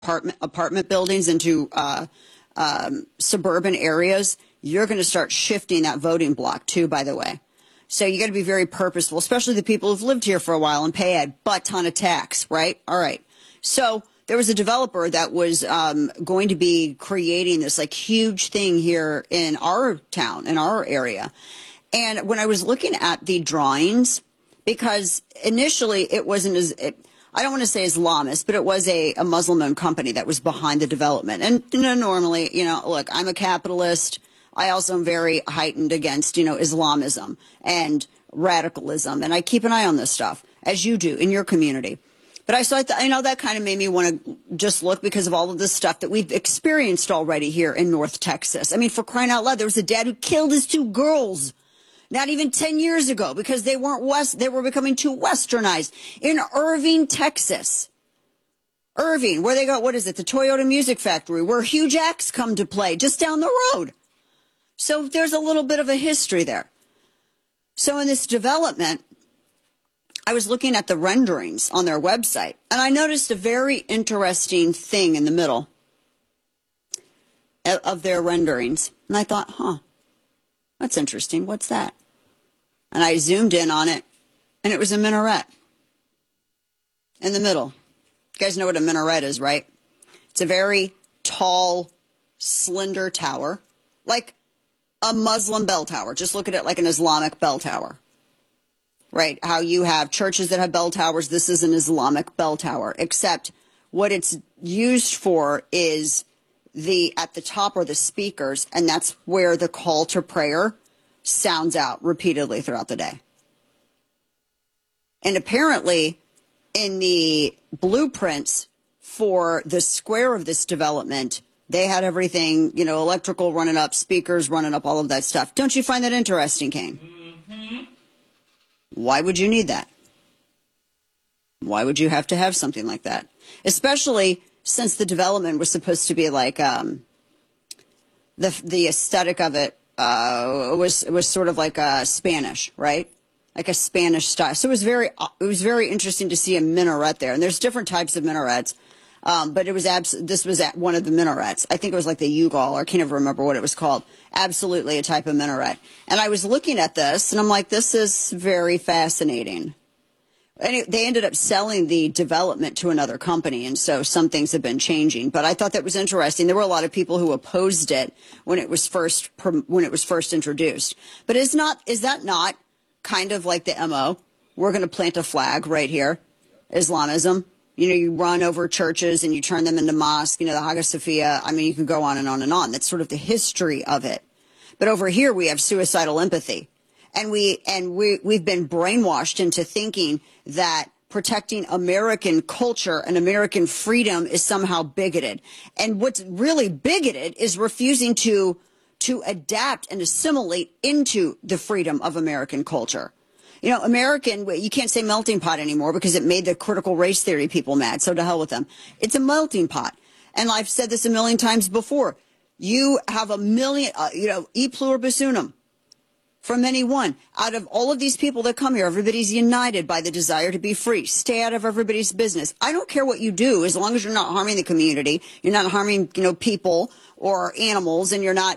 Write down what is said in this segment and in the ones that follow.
apartment buildings into suburban areas, you're going to start shifting that voting block too, by the way. So you got to be very purposeful, especially the people who've lived here for a while and pay a butt ton of tax, right? All right. So there was a developer that was going to be creating this like huge thing here in our town, in our area. And when I was looking at the drawings, because initially it wasn't I don't want to say Islamist, but it was a Muslim-owned company that was behind the development. And normally, look, I'm a capitalist. I also am very heightened against, Islamism and radicalism. And I keep an eye on this stuff, as you do in your community. But I saw, that kind of made me want to just look because of all of this stuff that we've experienced already here in North Texas. I mean, for crying out loud, there was a dad who killed his 2 girls not even 10 years ago because they were becoming too westernized in Irving, Texas. Irving, where they got, what is it, the Toyota Music Factory, where huge acts come to play just down the road. So there's a little bit of a history there. So in this development, I was looking at the renderings on their website, and I noticed a very interesting thing in the middle of their renderings. And I thought, that's interesting. What's that? And I zoomed in on it, and it was a minaret in the middle. You guys know what a minaret is, right? It's a very tall, slender tower, like a Muslim bell tower. Just look at it like an Islamic bell tower, right? How you have churches that have bell towers. This is an Islamic bell tower, except what it's used for is at the top are the speakers, and that's where the call to prayer sounds out repeatedly throughout the day. And apparently in the blueprints for the square of this development, they had everything, electrical running up, speakers running up, all of that stuff. Don't you find that interesting, Kane? Mm-hmm. Why would you need that? Why would you have to have something like that? Especially since the development was supposed to be like the aesthetic of it was sort of like a Spanish, right? Like a Spanish style. So it was very interesting to see a minaret there. And there's different types of minarets, but this was at one of the minarets. I think it was like the Ugal, or I can't even remember what it was called. Absolutely a type of minaret. And I was looking at this, and I'm like, this is very fascinating. And they ended up selling the development to another company, and so some things have been changing. But I thought that was interesting. There were a lot of people who opposed it when it was first introduced. But is that not kind of like the MO? We're going to plant a flag right here, Islamism. You run over churches and you turn them into mosques. The Hagia Sophia. I mean, you could go on and on and on. That's sort of the history of it. But over here we have suicidal empathy. And we've been brainwashed into thinking that protecting American culture and American freedom is somehow bigoted. And what's really bigoted is refusing to adapt and assimilate into the freedom of American culture. You can't say melting pot anymore because it made the critical race theory people mad. So to hell with them. It's a melting pot. And I've said this a million times before. You have a million, e pluribus unum. From anyone. Out of all of these people that come here, everybody's united by the desire to be free. Stay out of everybody's business. I don't care what you do, as long as you're not harming the community, you're not harming, people or animals, and you're not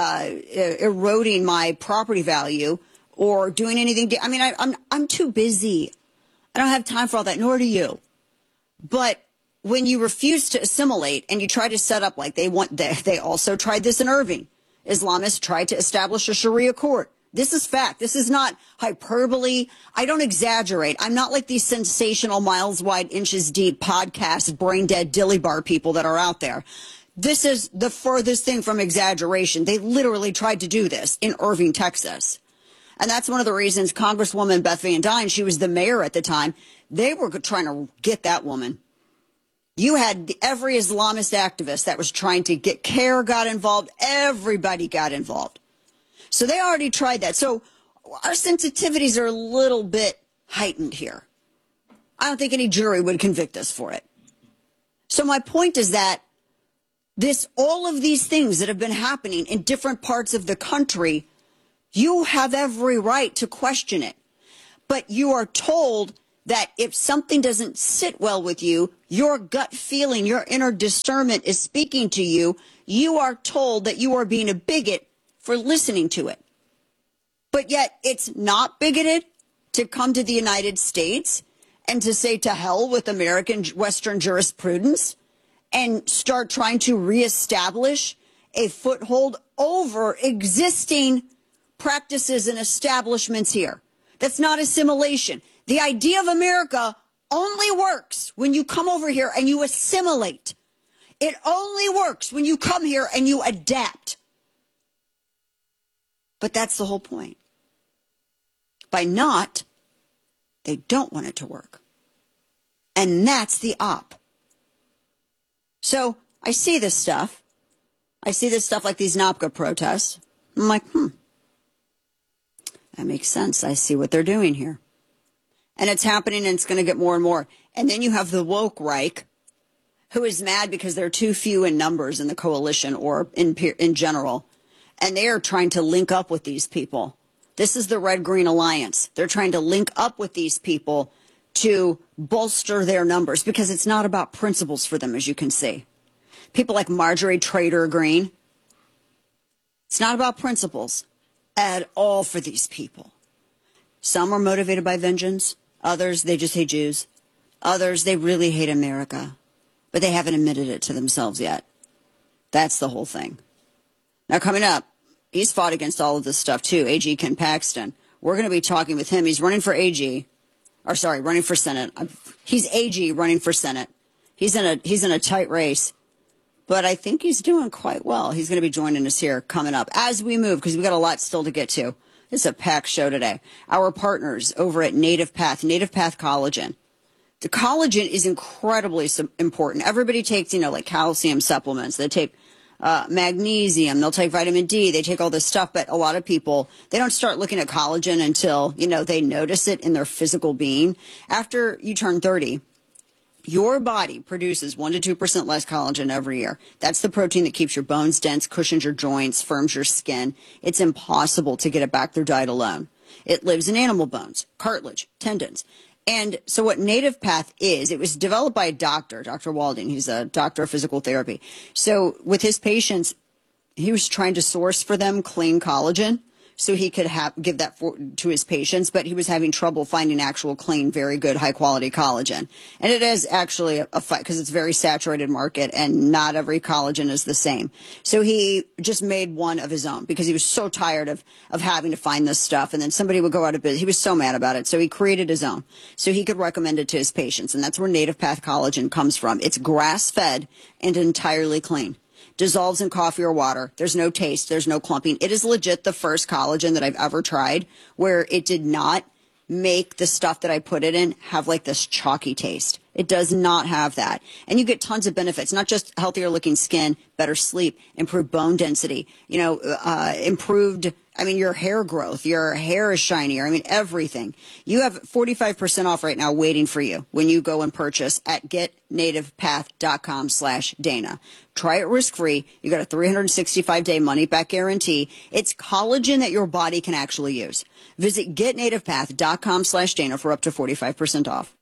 eroding my property value or doing anything. I'm too busy. I don't have time for all that, nor do you. But when you refuse to assimilate and you try to set up like they also tried this in Irving. Islamists tried to establish a Sharia court. This is fact. This is not hyperbole. I don't exaggerate. I'm not like these sensational miles wide, inches deep podcast, brain dead dilly bar people that are out there. This is the furthest thing from exaggeration. They literally tried to do this in Irving, Texas. And that's one of the reasons Congresswoman Beth Van Duyne, she was the mayor at the time, they were trying to get that woman. You had every Islamist activist that was trying to get CARE got involved. Everybody got involved. So they already tried that. So our sensitivities are a little bit heightened here. I don't think any jury would convict us for it. So my point is that all of these things that have been happening in different parts of the country, you have every right to question it. But you are told that if something doesn't sit well with you, your gut feeling, your inner discernment is speaking to you. You are told that you are being a bigot for listening to it. But yet it's not bigoted to come to the United States and to say to hell with American Western jurisprudence and start trying to reestablish a foothold over existing practices and establishments here. That's not assimilation. The idea of America only works when you come over here and you assimilate. It only works when you come here and you adapt. But that's the whole point. By not, they don't want it to work. And that's the op. So I see this stuff. I see this stuff like these NAPCA protests. I'm like, that makes sense. I see what they're doing here. And it's happening, and it's going to get more and more. And then you have the woke Reich, who is mad because they're too few in numbers in the coalition or in general. And they are trying to link up with these people. This is the Red-Green Alliance. They're trying to link up with these people to bolster their numbers because it's not about principles for them, as you can see. People like Marjorie Taylor Greene. It's not about principles at all for these people. Some are motivated by vengeance. Others, they just hate Jews. Others, they really hate America. But they haven't admitted it to themselves yet. That's the whole thing. Now, coming up, he's fought against all of this stuff, too. AG Ken Paxton. We're going to be talking with him. He's running for running for Senate. He's AG running for Senate. He's in a tight race. But I think he's doing quite well. He's going to be joining us here coming up as we move, because we've got a lot still to get to. It's a packed show today. Our partners over at Native Path Collagen. The collagen is incredibly important. Everybody takes, like calcium supplements. They take magnesium. They'll take vitamin D. They take all this stuff. But a lot of people, they don't start looking at collagen until, they notice it in their physical being. After you turn 30, your body produces 1% to 2% less collagen every year. That's the protein that keeps your bones dense, cushions your joints, firms your skin. It's impossible to get it back through diet alone. It lives in animal bones, cartilage, tendons. And so what Native Path is, it was developed by a doctor, Dr. Walding. He's a doctor of physical therapy. So with his patients, he was trying to source for them clean collagen so he could give that to his patients, but he was having trouble finding actual clean, very good, high-quality collagen. And it is actually a fight because it's a very saturated market, and not every collagen is the same. So he just made one of his own because he was so tired of having to find this stuff, and then somebody would go out of business. He was so mad about it, so he created his own so he could recommend it to his patients, and that's where Native Path Collagen comes from. It's grass-fed and entirely clean. Dissolves in coffee or water. There's no taste. There's no clumping. It is legit the first collagen that I've ever tried where it did not make the stuff that I put it in have like this chalky taste. It does not have that. And you get tons of benefits, not just healthier looking skin, better sleep, improved bone density, improved, your hair growth, your hair is shinier. everything. You have 45% off right now waiting for you when you go and purchase at getnativepath.com/Dana. Try it risk-free. You got a 365-day money-back guarantee. It's collagen that your body can actually use. Visit getnativepath.com/Dana for up to 45% off.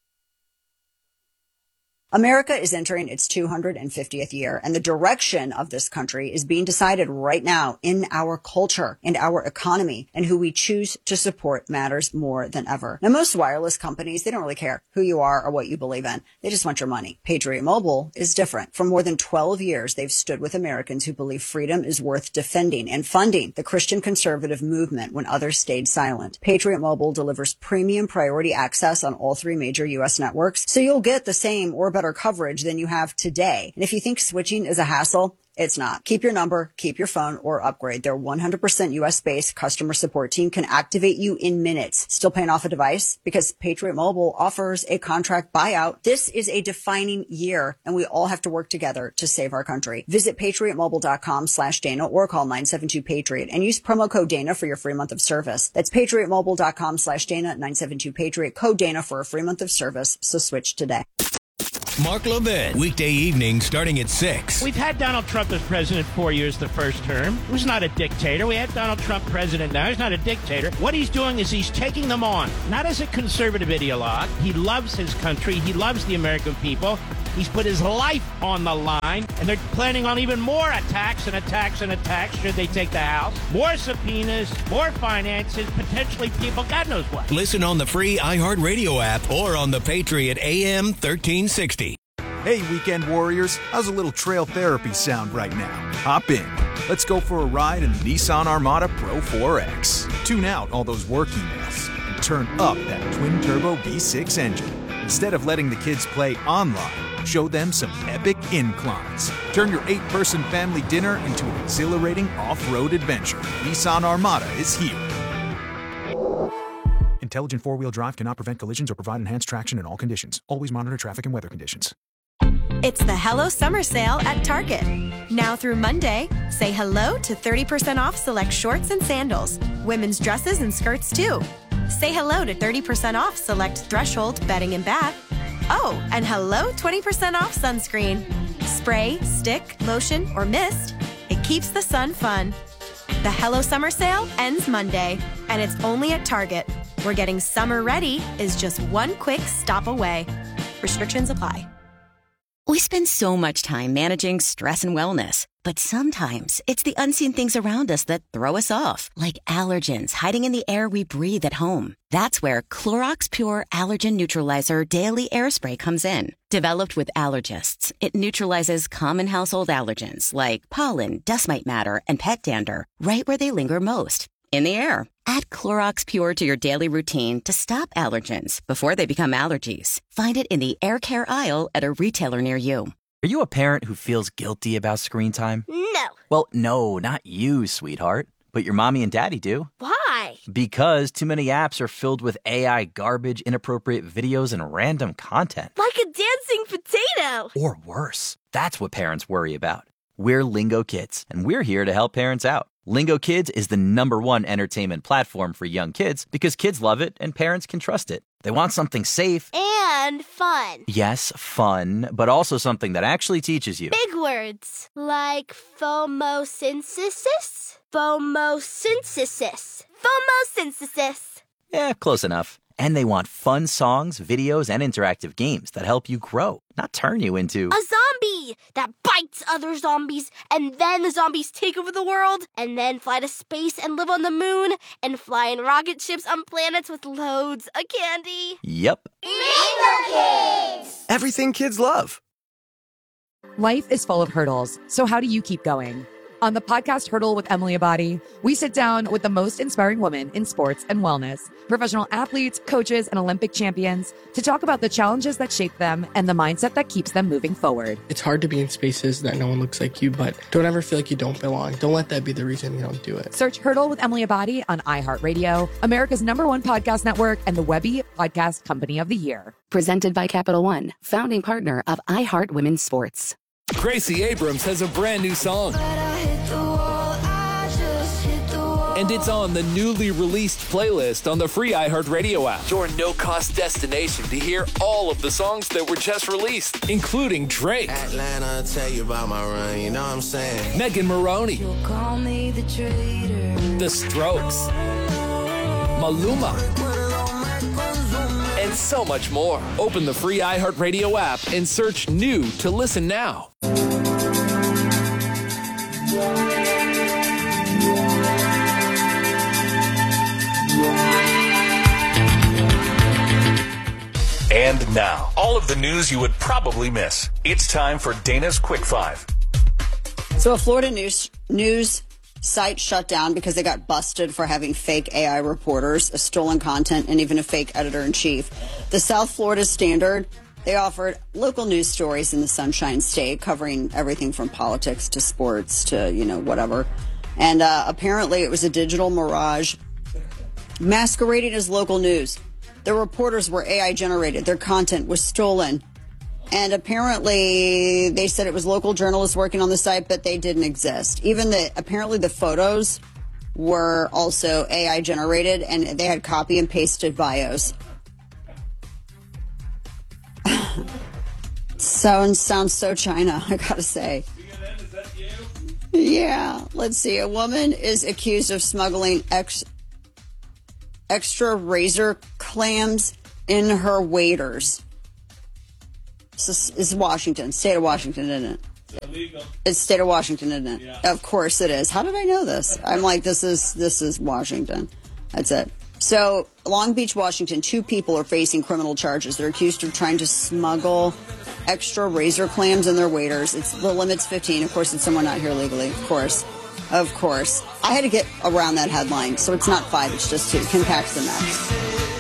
America is entering its 250th year, and the direction of this country is being decided right now in our culture and our economy, and who we choose to support matters more than ever. Now, most wireless companies, they don't really care who you are or what you believe in. They just want your money. Patriot Mobile is different. For more than 12 years, they've stood with Americans who believe freedom is worth defending and funding the Christian conservative movement when others stayed silent. Patriot Mobile delivers premium priority access on all 3 major U.S. networks, so you'll get the same or better coverage than you have today. And if you think switching is a hassle, it's not. Keep your number, keep your phone, or upgrade. Their 100% U.S.-based customer support team can activate you in minutes. Still paying off a device? Because Patriot Mobile offers a contract buyout. This is a defining year, and we all have to work together to save our country. Visit patriotmobile.com/Dana or call 972-PATRIOT and use promo code Dana for your free month of service. That's patriotmobile.com/Dana, 972-PATRIOT, code Dana for a free month of service, so switch today. Mark Levin. Weekday evenings starting at 6. We've had Donald Trump as president 4 years the first term. He was not a dictator. We had Donald Trump president now. He's not a dictator. What he's doing is he's taking them on, not as a conservative ideologue. He loves his country. He loves the American people. He's put his life on the line, and they're planning on even more attacks and attacks and attacks should they take the House. More subpoenas, more finances, potentially people, God knows what. Listen on the free iHeartRadio app or on the Patriot AM 1360. Hey, weekend warriors, how's a little trail therapy sound right now? Hop in. Let's go for a ride in the Nissan Armada Pro 4X. Tune out all those work emails and turn up that twin-turbo V6 engine. Instead of letting the kids play online, show them some epic inclines. Turn your 8-person family dinner into an exhilarating off-road adventure. Nissan Armada is here. Intelligent four-wheel drive cannot prevent collisions or provide enhanced traction in all conditions. Always monitor traffic and weather conditions. It's the Hello Summer Sale at Target. Now through Monday, say hello to 30% off select shorts and sandals. Women's dresses and skirts too. Say hello to 30% off select Threshold bedding and bath. Oh, and hello 20% off sunscreen. Spray, stick, lotion, or mist. It keeps the sun fun. The Hello Summer Sale ends Monday, and it's only at Target, where getting summer ready is just one quick stop away. Restrictions apply. We spend so much time managing stress and wellness, but sometimes it's the unseen things around us that throw us off, like allergens hiding in the air we breathe at home. That's where Clorox Pure Allergen Neutralizer Daily Air Spray comes in. Developed with allergists, it neutralizes common household allergens like pollen, dust mite matter, and pet dander right where they linger most, in the air. Add Clorox Pure to your daily routine to stop allergens before they become allergies. Find it in the air care aisle at a retailer near you. Are you a parent who feels guilty about screen time? No. Well, no, not you, sweetheart. But your mommy and daddy do. Why? Because too many apps are filled with AI garbage, inappropriate videos, and random content. Like a dancing potato. Or worse. That's what parents worry about. We're Lingo Kids, and we're here to help parents out. Lingo Kids is the #1 entertainment platform for young kids because kids love it and parents can trust it. They want something safe and fun. Yes, fun, but also something that actually teaches you. Big words like phomosynthesis. Phomosynthesis. Phomosynthesis. Yeah, close enough. And they want fun songs, videos, and interactive games that help you grow, not turn you into a zombie that bites other zombies, and then the zombies take over the world, and then fly to space and live on the moon, and fly in rocket ships on planets with loads of candy. Yep. Lingo Kids! Everything kids love. Life is full of hurdles, so how do you keep going? On the podcast Hurdle with Emily Abadi, we sit down with the most inspiring women in sports and wellness, professional athletes, coaches, and Olympic champions to talk about the challenges that shape them and the mindset that keeps them moving forward. It's hard to be in spaces that no one looks like you, but don't ever feel like you don't belong. Don't let that be the reason you don't do it. Search Hurdle with Emily Abadi on iHeartRadio, America's #1 podcast network, and the Webby Podcast Company of the Year. Presented by Capital One, founding partner of iHeart Women's Sports. Gracie Abrams has a brand new song. And it's on the newly released playlist on the free iHeartRadio app. Your no-cost destination to hear all of the songs that were just released, including Drake, Atlanta, tell you about my run, you know what I'm saying? Megan Maroney, You'll call me the traitor. The Strokes, Maluma, and so much more. Open the free iHeartRadio app and search new to listen now. And now, all of the news you would probably miss. It's time for Dana's Quick Five. So a Florida news site shut down because they got busted for having fake AI reporters, a stolen content, and even a fake editor-in-chief. The South Florida Standard, they offered local news stories in the Sunshine State, covering everything from politics to sports to, whatever. And apparently it was a digital mirage masquerading as local news. The reporters were AI generated. Their content was stolen. And apparently they said it was local journalists working on the site, but they didn't exist. Apparently the photos were also AI generated, and they had copy and pasted bios. Sounds so China, I gotta say. Yeah, let's see. A woman is accused of smuggling extra razor clams in her waders. This is Washington, state of Washington, isn't it? It's illegal. It's state of Washington, isn't it? Yeah. Of course it is. How did I know this? I'm like, this is Washington. That's it. So, Long Beach, Washington, 2 people are facing criminal charges. They're accused of trying to smuggle extra razor clams in their waders. The limit's 15. Of course, it's someone not here legally. Of course. I had to get around that headline, so it's not 5, it's just 2. Kim Paxton next.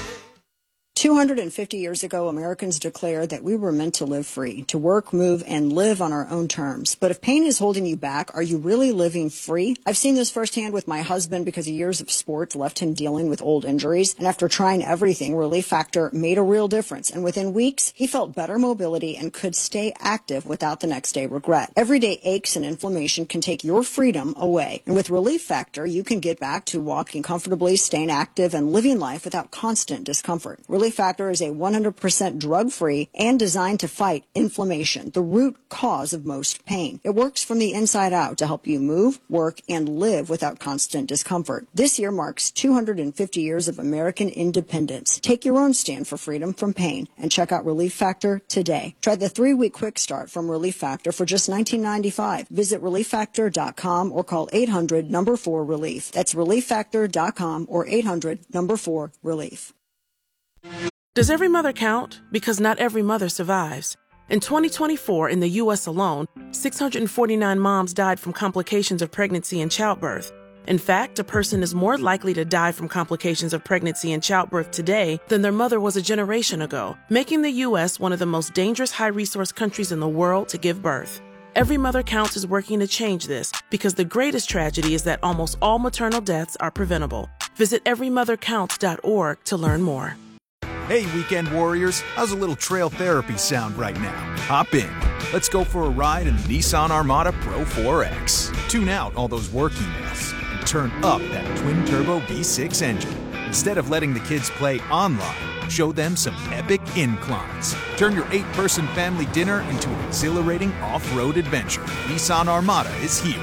250 years ago, Americans declared that we were meant to live free, to work, move, and live on our own terms. But if pain is holding you back, are you really living free? I've seen this firsthand with my husband because years of sports left him dealing with old injuries. And after trying everything, Relief Factor made a real difference. And within weeks, he felt better mobility and could stay active without the next day regret. Everyday aches and inflammation can take your freedom away. And with Relief Factor, you can get back to walking comfortably, staying active, and living life without constant discomfort. Relief Factor is a 100% drug-free and designed to fight inflammation, the root cause of most pain. It works from the inside out to help you move, work, and live without constant discomfort. This year marks 250 years of American independence. Take your own stand for freedom from pain and check out Relief Factor today. Try the 3-week quick start from Relief Factor for just $19.95. Visit ReliefFactor.com or call 800-4-RELIEF. That's ReliefFactor.com or 800-4-RELIEF. Does every mother count? Because not every mother survives. In 2024, in the U.S. alone, 649 moms died from complications of pregnancy and childbirth. In fact, a person is more likely to die from complications of pregnancy and childbirth today than their mother was a generation ago, making the U.S. one of the most dangerous high-resource countries in the world to give birth. Every Mother Counts is working to change this because the greatest tragedy is that almost all maternal deaths are preventable. Visit everymothercounts.org to learn more. Hey, weekend warriors, how's a little trail therapy sound right now? Hop in. Let's go for a ride in the Nissan Armada Pro 4X. Tune out all those work emails and turn up that twin-turbo V6 engine. Instead of letting the kids play online, show them some epic inclines. Turn your 8-person family dinner into an exhilarating off-road adventure. Nissan Armada is here.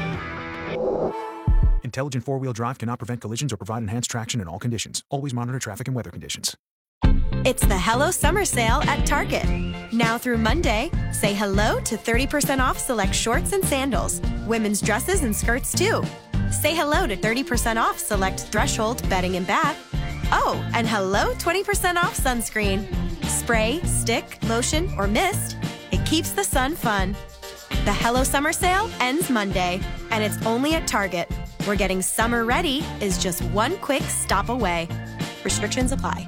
Intelligent four-wheel drive cannot prevent collisions or provide enhanced traction in all conditions. Always monitor traffic and weather conditions. It's the Hello Summer Sale at Target. Now through Monday, say hello to 30% off select shorts and sandals. Women's dresses and skirts too. Say hello to 30% off select Threshold bedding and bath. Oh, and hello 20% off sunscreen. Spray, stick, lotion, or mist. It keeps the sun fun. The Hello Summer Sale ends Monday, and it's only at Target, where getting summer ready is just one quick stop away. Restrictions apply.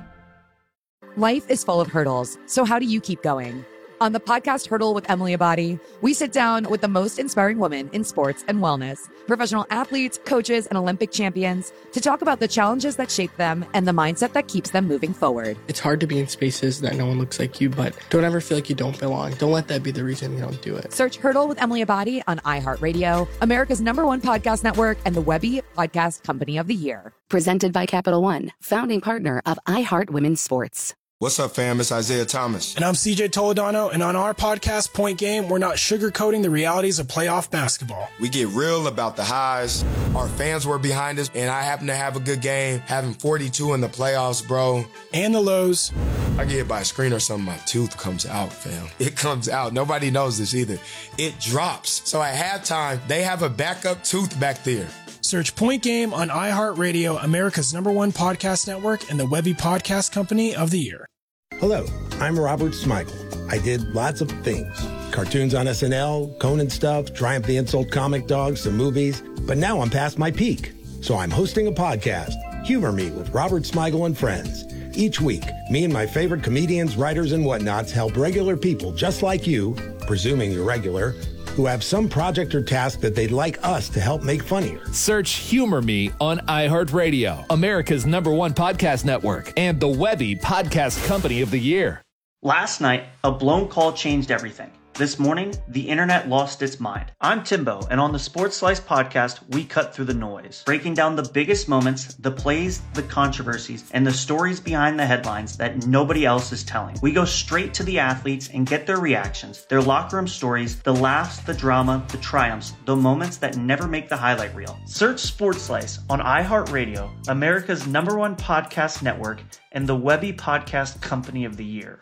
Life is full of hurdles, so how do you keep going? On the podcast Hurdle with Emily Abadi, we sit down with the most inspiring women in sports and wellness, professional athletes, coaches, and Olympic champions to talk about the challenges that shape them and the mindset that keeps them moving forward. It's hard to be in spaces that no one looks like you, but don't ever feel like you don't belong. Don't let that be the reason you don't do it. Search Hurdle with Emily Abadi on iHeartRadio, America's #1 podcast network, and the Webby Podcast Company of the Year. Presented by Capital One, founding partner of iHeart Women's Sports. What's up, fam? It's Isaiah Thomas. And I'm CJ Toledano, and on our podcast, Point Game, we're not sugarcoating the realities of playoff basketball. We get real about the highs. Our fans were behind us, and I happen to have a good game, having 42 in the playoffs, bro. And the lows. I get hit by a screen or something, my tooth comes out, fam. It comes out. Nobody knows this either. It drops. So at halftime, they have a backup tooth back there. Search Point Game on iHeartRadio, America's #1 podcast network, and the Webby Podcast Company of the Year. Hello, I'm Robert Smigel. I did lots of things. Cartoons on SNL, Conan stuff, Triumph the Insult Comic Dog, some movies. But now I'm past my peak. So I'm hosting a podcast, Humor Me with Robert Smigel and Friends. Each week, me and my favorite comedians, writers, and whatnots help regular people just like you, presuming you're regular, who have some project or task that they'd like us to help make funnier. Search Humor Me on iHeartRadio, America's #1 podcast network, and the Webby Podcast Company of the Year. Last night, a blown call changed everything. This morning, the internet lost its mind. I'm Timbo, and on the Sports Slice podcast, we cut through the noise, breaking down the biggest moments, the plays, the controversies, and the stories behind the headlines that nobody else is telling. We go straight to the athletes and get their reactions, their locker room stories, the laughs, the drama, the triumphs, the moments that never make the highlight reel. Search Sports Slice on iHeartRadio, America's #1 podcast network, and the Webby Podcast Company of the Year.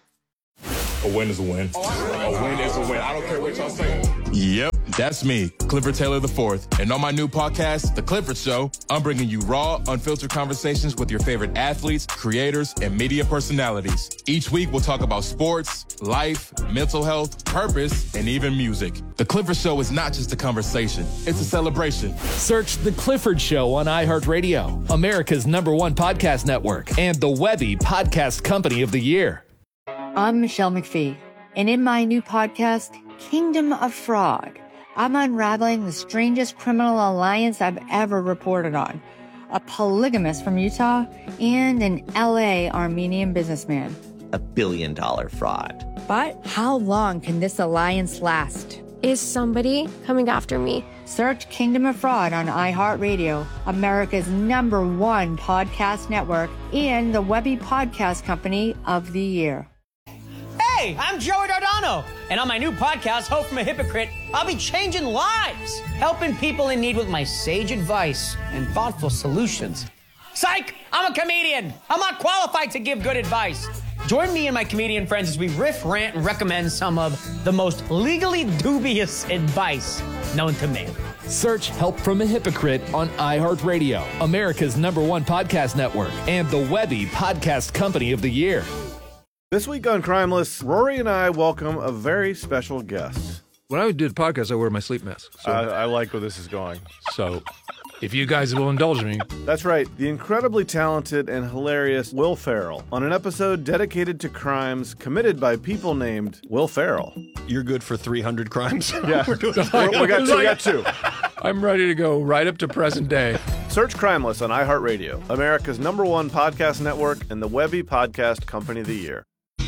A win is a win. A win is a win. I don't care what y'all say. Yep, that's me, Clifford Taylor IV. And on my new podcast, The Clifford Show, I'm bringing you raw, unfiltered conversations with your favorite athletes, creators, and media personalities. Each week, we'll talk about sports, life, mental health, purpose, and even music. The Clifford Show is not just a conversation. It's a celebration. Search The Clifford Show on iHeartRadio, America's #1 podcast network, and the Webby Podcast Company of the Year. I'm Michelle McPhee, and in my new podcast, Kingdom of Fraud, I'm unraveling the strangest criminal alliance I've ever reported on. A polygamist from Utah and an LA Armenian businessman. $1 billion fraud. But how long can this alliance last? Is somebody coming after me? Search Kingdom of Fraud on iHeartRadio, America's #1 podcast network, and the Webby Podcast Company of the Year. Hey, I'm Joey Dardano, and on my new podcast, Hope from a Hypocrite, I'll be changing lives, helping people in need with my sage advice and thoughtful solutions. Psych! I'm a comedian. I'm not qualified to give good advice. Join me and my comedian friends as we riff, rant, and recommend some of the most legally dubious advice known to man. Search Help from a Hypocrite on iHeartRadio, America's #1 podcast network, and the Webby Podcast Company of the Year. This week on Crimeless, Rory and I welcome a very special guest. When I do the podcast, I wear my sleep mask. So. I like where this is going. So, if you guys will indulge me. That's right. The incredibly talented and hilarious Will Ferrell on an episode dedicated to crimes committed by people named Will Ferrell. You're good for 300 crimes? Yeah. we got two. I'm ready to go right up to present day. Search Crimeless on iHeartRadio, America's #1 podcast network, and the Webby Podcast Company of the Year.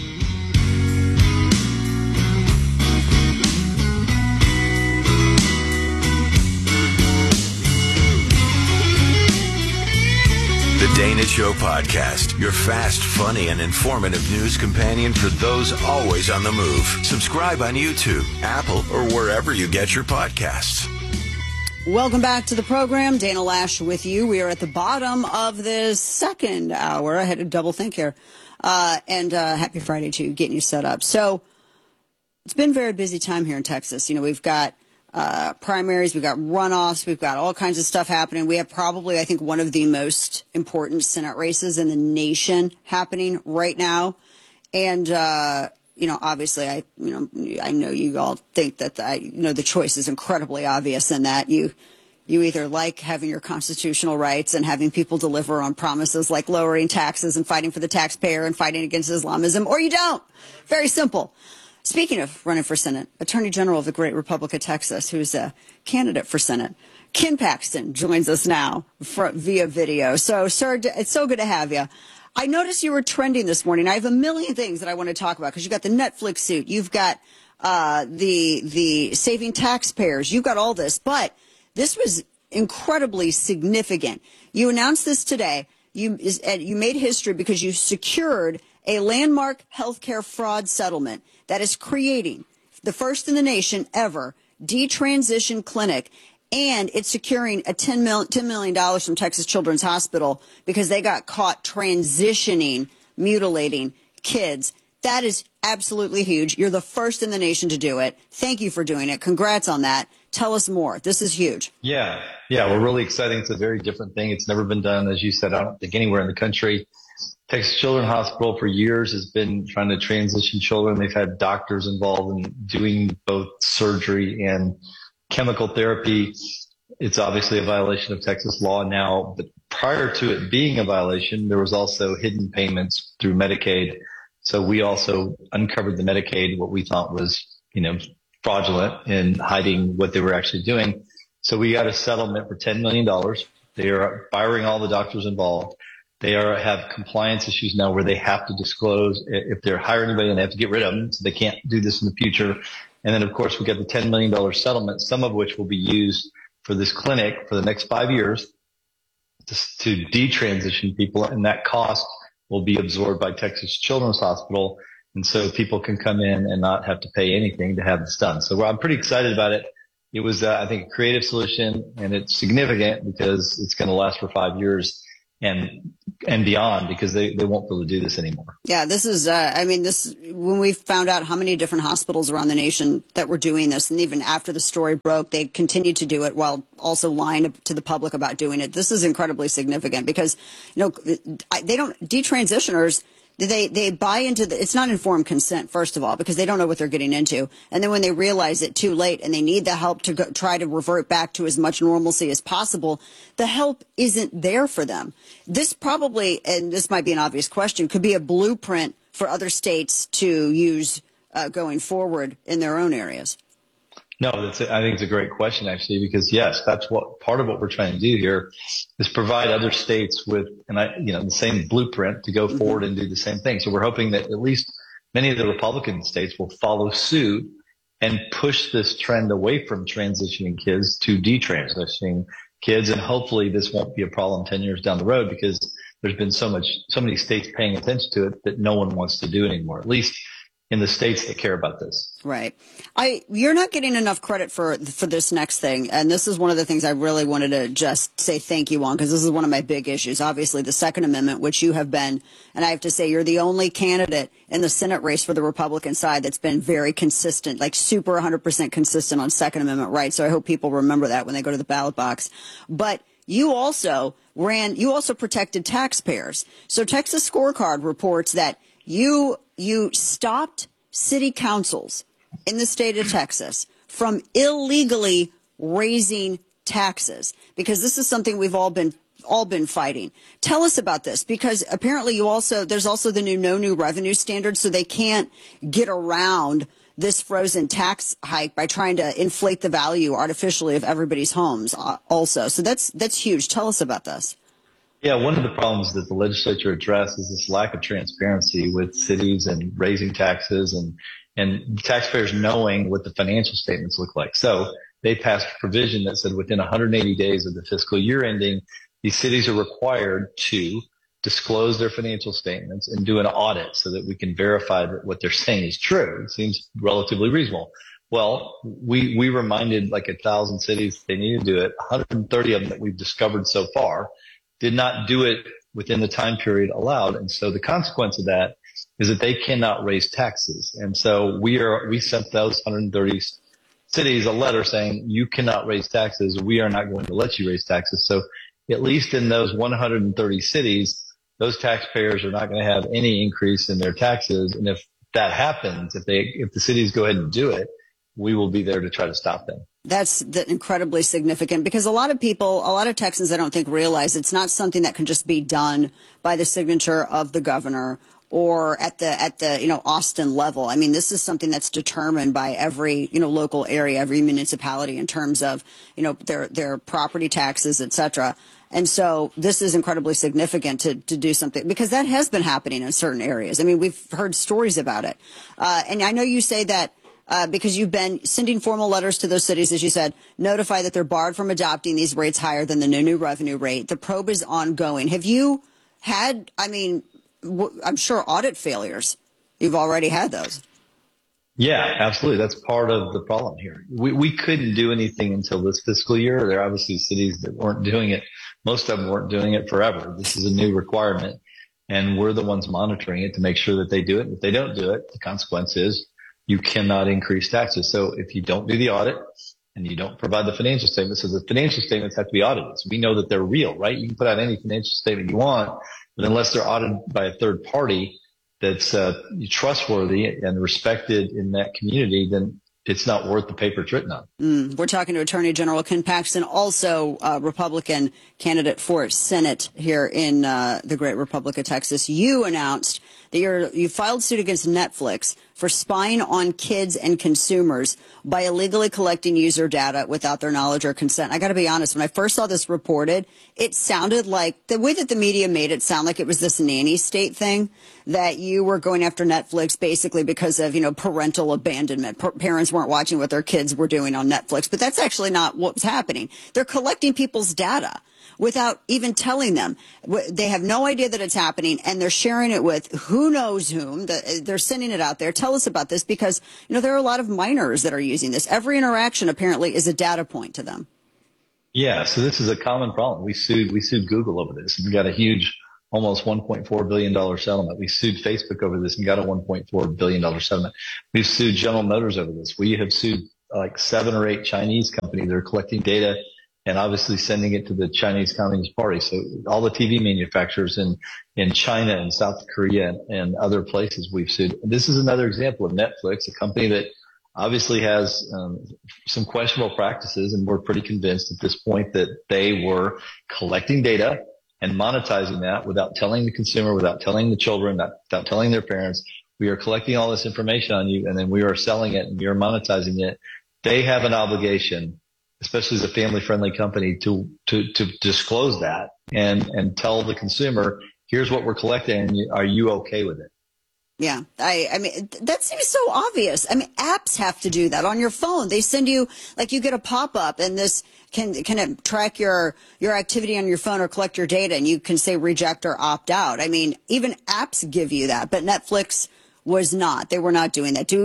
The Dana Show Podcast, your fast, funny, and informative news companion for those always on the move. Subscribe on YouTube, Apple, or wherever you get your podcasts. Welcome back to the program. Dana Lash with you. We are at the bottom of this second hour. I had to double think here. And happy Friday to you, getting you set up. So it's been a very busy time here in Texas. You know, we've got primaries, we've got runoffs, we've got all kinds of stuff happening. We have probably, I think, one of the most important Senate races in the nation happening right now. And, you know, obviously, I know you all think that the choice is incredibly obvious in that you either like having your constitutional rights and having people deliver on promises like lowering taxes and fighting for the taxpayer and fighting against Islamism, or you don't. Very simple. Speaking of running for Senate, Attorney General of the Great Republic of Texas, who's a candidate for Senate, Ken Paxton joins us now via video. So, sir, it's so good to have you. I noticed you were trending this morning. I have a million things that I want to talk about because you've got the Netflix suit, you've got the saving taxpayers, you've got all this, but this was incredibly significant. You announced this today. You made history because you secured a landmark healthcare fraud settlement that is creating the first in the nation ever detransition clinic, and it's securing a $10 million from Texas Children's Hospital because they got caught transitioning, mutilating kids. That is absolutely huge. You're the first in the nation to do it. Thank you for doing it. Congrats on that. Tell us more. This is huge. Yeah, we're really exciting. It's a very different thing. It's never been done, as you said, I don't think anywhere in the country. Texas Children's Hospital for years has been trying to transition children. They've had doctors involved in doing both surgery and chemical therapy. It's obviously a violation of Texas law now, but prior to it being a violation, there was also hidden payments through Medicaid. So we also uncovered the Medicaid, what we thought was, fraudulent in hiding what they were actually doing. So we got a settlement for $10 million. They are firing all the doctors involved. They have compliance issues now where they have to disclose if they're hiring anybody and they have to get rid of them. So they can't do this in the future. And then, of course, we got the $10 million settlement, some of which will be used for this clinic for the next 5 years to detransition people. And that cost will be absorbed by Texas Children's Hospital. And so people can come in and not have to pay anything to have this done. So I'm pretty excited about it. It was, I think, a creative solution, and it's significant because it's going to last for 5 years and beyond, because they won't be able to do this anymore. Yeah, this is, when we found out how many different hospitals around the nation that were doing this, and even after the story broke, they continued to do it while also lying to the public about doing it. This is incredibly significant because, detransitioners, they buy into it's not informed consent, first of all, because they don't know what they're getting into. And then when they realize it too late and they need the help to try to revert back to as much normalcy as possible, the help isn't there for them. This probably, and this might be an obvious question, could be a blueprint for other states to use going forward in their own areas. No, I think it's a great question, actually, because yes, that's what part of what we're trying to do here is provide other states with, the same blueprint to go forward and do the same thing. So we're hoping that at least many of the Republican states will follow suit and push this trend away from transitioning kids to detransitioning kids. And hopefully this won't be a problem 10 years down the road, because there's been so many states paying attention to it that no one wants to do it anymore, at least in the states that care about this. Right. You're not getting enough credit for this next thing. And this is one of the things I really wanted to just say thank you on, because this is one of my big issues. Obviously, the Second Amendment, which you have been, and I have to say you're the only candidate in the Senate race for the Republican side that's been very consistent, like super 100% consistent on Second Amendment rights. So I hope people remember that when they go to the ballot box. But you also protected taxpayers. So Texas Scorecard reports that you stopped city councils in the state of Texas from illegally raising taxes, because this is something we've all been fighting. Tell us about this, because apparently there's also the no new revenue standard, so they can't get around this frozen tax hike by trying to inflate the value artificially of everybody's homes also. So that's huge. Tell us about this. Yeah, one of the problems that the legislature addressed is this lack of transparency with cities and raising taxes and taxpayers knowing what the financial statements look like. So they passed a provision that said within 180 days of the fiscal year ending, these cities are required to disclose their financial statements and do an audit so that we can verify that what they're saying is true. It seems relatively reasonable. Well, we reminded like 1,000 cities they need to do it. 130 of them that we've discovered so far did not do it within the time period allowed. And so the consequence of that is that they cannot raise taxes. And so we sent those 130 cities a letter saying, you cannot raise taxes. We are not going to let you raise taxes. So at least in those 130 cities, those taxpayers are not going to have any increase in their taxes. And if that happens, if the cities go ahead and do it, we will be there to try to stop them. That's incredibly significant, because a lot of Texans, I don't think, realize it's not something that can just be done by the signature of the governor or at the Austin level. I mean, this is something that's determined by every local area, every municipality in terms of their property taxes, et cetera. And so this is incredibly significant to do something, because that has been happening in certain areas. I mean, we've heard stories about it, and I know you say that. Because you've been sending formal letters to those cities, as you said, notify that they're barred from adopting these rates higher than the new revenue rate. The probe is ongoing. Have you had, I'm sure, audit failures? You've already had those. Yeah, absolutely. That's part of the problem here. We couldn't do anything until this fiscal year. There are obviously cities that weren't doing it. Most of them weren't doing it forever. This is a new requirement, and we're the ones monitoring it to make sure that they do it. And if they don't do it, the consequence is you cannot increase taxes. So if you don't do the audit and you don't provide the financial statements, so the financial statements have to be audited. So we know that they're real, right? You can put out any financial statement you want, but unless they're audited by a third party that's trustworthy and respected in that community, then it's not worth the paper it's written on. We're talking to Attorney General Ken Paxton, also a Republican candidate for Senate here in the great Republic of Texas. You announced that you filed suit against Netflix for spying on kids and consumers by illegally collecting user data without their knowledge or consent. I got to be honest, when I first saw this reported, it sounded like the way that the media made it sound like it was this nanny state thing, that you were going after Netflix basically because of, parental abandonment. Parents weren't watching what their kids were doing on Netflix, but that's actually not what's happening. They're collecting people's data without even telling them. They have no idea that it's happening, and they're sharing it with who knows whom. They're sending it out there. Tell us about this, because, there are a lot of minors that are using this. Every interaction apparently is a data point to them. Yeah, so this is a common problem. We sued Google over this, and we got a huge, almost $1.4 billion settlement. We sued Facebook over this and got a $1.4 billion settlement. We've sued General Motors over this. We have sued like 7 or 8 Chinese companies that are collecting data and obviously sending it to the Chinese Communist Party. So all the TV manufacturers in China and South Korea and other places we've sued. This is another example of Netflix, a company that obviously has some questionable practices, and we're pretty convinced at this point that they were collecting data and monetizing that without telling the consumer, without telling the children, without telling their parents. We are collecting all this information on you, and then we are selling it and we are monetizing it. They have an obligation, especially as a family-friendly company, to disclose that and tell the consumer, here's what we're collecting, and are you okay with it? Yeah, I mean, that seems so obvious. I mean, apps have to do that on your phone. They send you, like, you get a pop-up, and this can track your activity on your phone or collect your data, and you can say reject or opt out. I mean, even apps give you that, but Netflix was not. They were not doing that.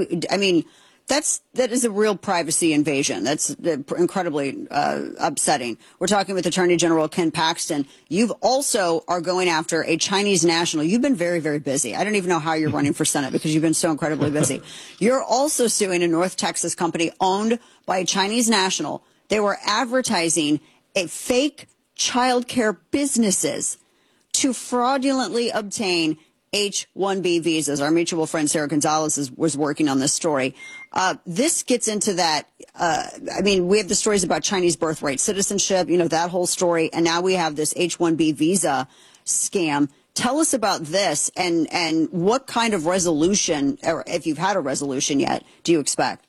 That is a real privacy invasion. That's incredibly upsetting. We're talking with Attorney General Ken Paxton. You've also are going after a Chinese national. You've been very, very busy. I don't even know how you're running for Senate because you've been so incredibly busy. You're also suing a North Texas company owned by a Chinese national. They were advertising a fake childcare businesses to fraudulently obtain H-1B visas. Our mutual friend Sarah Gonzalez was working on this story. This gets into that. We have the stories about Chinese birthright citizenship, that whole story. And now we have this H-1B visa scam. Tell us about this and what kind of resolution, or if you've had a resolution yet, do you expect?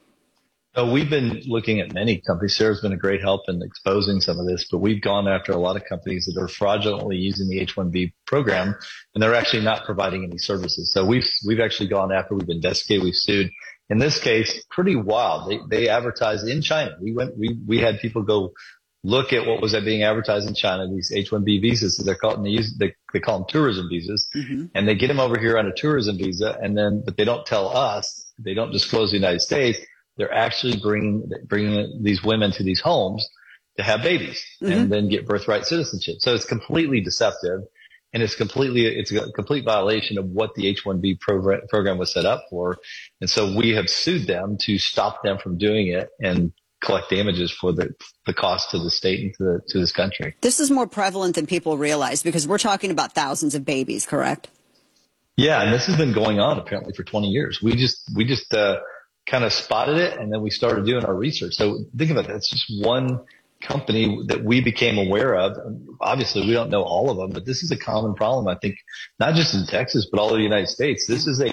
We've been looking at many companies. Sarah's been a great help in exposing some of this, but we've gone after a lot of companies that are fraudulently using the H-1B program, and they're actually not providing any services. So we've actually gone after, we've investigated, we've sued. In this case, pretty wild. They advertised in China. We had people go look at what was being advertised in China, these H-1B visas. They're called, they call them tourism visas, and they get them over here on a tourism visa, but they don't tell us, they don't disclose the United States. They're actually bringing these women to these homes to have babies and then get birthright citizenship. So it's completely deceptive, and it's a complete violation of what the H-1B program was set up for. And so we have sued them to stop them from doing it and collect damages for the cost to the state and to this country. This is more prevalent than people realize because we're talking about thousands of babies, correct? Yeah, and this has been going on apparently for 20 years. We just kind of spotted it, and then we started doing our research. So think about that. It's just one company that we became aware of. Obviously, we don't know all of them, but this is a common problem, I think, not just in Texas, but all over the United States. This is